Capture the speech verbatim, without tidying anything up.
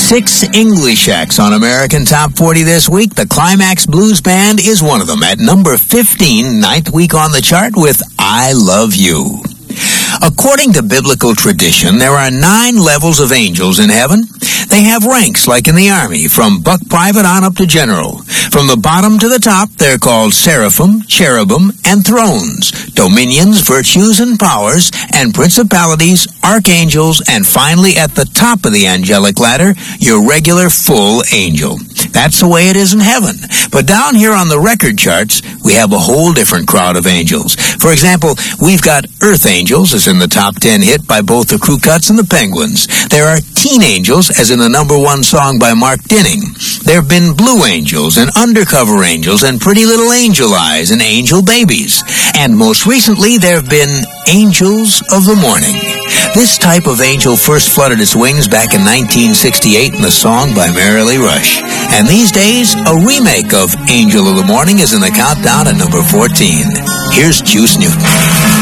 Six English acts on American Top forty this week. The Climax Blues Band is one of them at number fifteen, ninth week on the chart with I Love You. According to biblical tradition, there are nine levels of angels in heaven. They have ranks like in the Army, from buck private on up to general. From the bottom to the top, they're called seraphim, cherubim, and thrones, dominions, virtues, and powers, and principalities, archangels, and finally at the top of the angelic ladder, your regular full angel. That's the way it is in heaven. But down here on the record charts, we have a whole different crowd of angels. For example, we've got Earth Angels, as in the top ten hit by both the Crew Cuts and the Penguins. There are Teen Angels, as in the number one song by Mark Dinning. There have been Blue Angels and Undercover Angels and Pretty Little Angel Eyes and Angel Babies. And most recently, there have been Angels of the Morning. This type of angel first fluttered its wings back in nineteen sixty-eight in the song by Merrily Rush. And these days, a remake of Angel of the Morning is in the countdown at number fourteen. Here's Juice Newton.